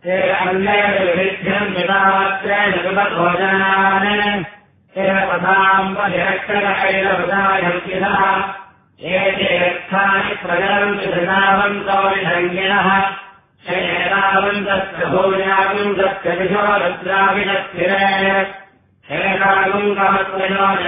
ते अन्यविभिध्यम् विदात्रेण कृतभोजनान् तथाम् परिरक्षकैलवदायन्तिनः एते यर्थानि प्रजलन्ति धृतावन्तो विधङ्गिनः एतावन्तस्य भूयागुन्दस्य विशोरुद्राविदस्थिरे एकागुङ्गमत्वयो